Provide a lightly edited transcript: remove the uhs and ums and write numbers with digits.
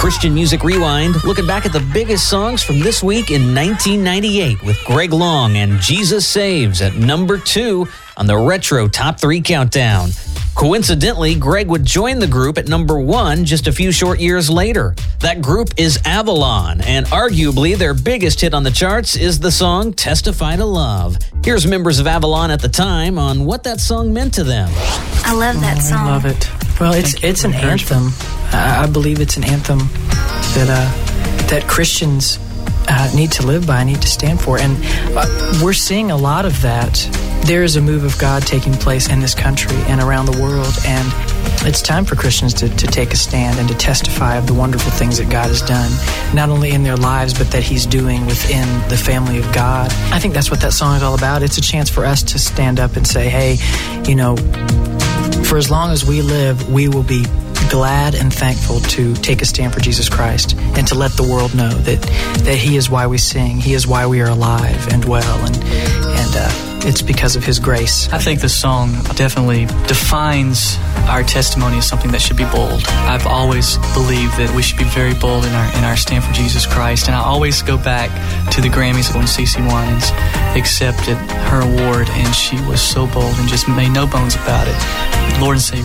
Christian Music Rewind, looking back at the biggest songs from this week in 1998 with Greg Long and Jesus Saves at number 2 on the Retro Top 3 Countdown. Coincidentally, Greg would join the group at number 1 just a few short years later. That group is Avalon, and arguably their biggest hit on the charts is the song Testify to Love. Here's members of Avalon at the time on what that song meant to them. I love that song. I love it. Well, it's an anthem. I believe it's an anthem that Christians need to live by, need to stand for. And we're seeing a lot of that. There is a move of God taking place in this country and around the world, and it's time for Christians to take a stand and to testify of the wonderful things that God has done, not only in their lives, but that He's doing within the family of God. I think that's what that song is all about. It's a chance for us to stand up and say, hey, you know, for as long as we live, we will be glad and thankful to take a stand for Jesus Christ and to let the world know that He is why we sing, He is why we are alive and well, and it's because of His grace. I think the song definitely defines our testimony as something that should be bold. I've always believed that we should be very bold in our stand for Jesus Christ, and I always go back to the Grammys when CeCe Winans accepted her award, and she was so bold and just made no bones about it. Lord and Savior